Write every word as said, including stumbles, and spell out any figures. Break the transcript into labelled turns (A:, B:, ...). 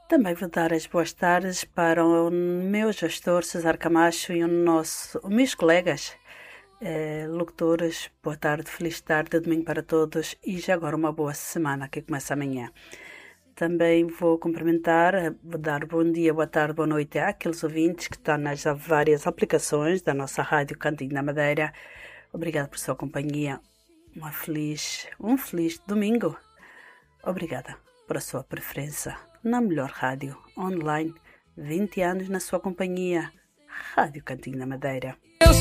A: Também vou dar as boas tardes para o meu gestor Cesar Camacho e o nosso, os meus colegas eh, locutores. Boa tarde, feliz tarde, domingo para todos e já agora uma boa semana que começa amanhã. Também vou cumprimentar, eh, vou dar bom dia, boa tarde, boa noite àqueles ouvintes que estão nas várias aplicações da nossa rádio Cantinho da Madeira. Obrigada por sua companhia. Uma feliz, um feliz domingo. Obrigada por a sua preferência na melhor rádio online. vinte anos na sua companhia. Rádio Cantinho da Madeira.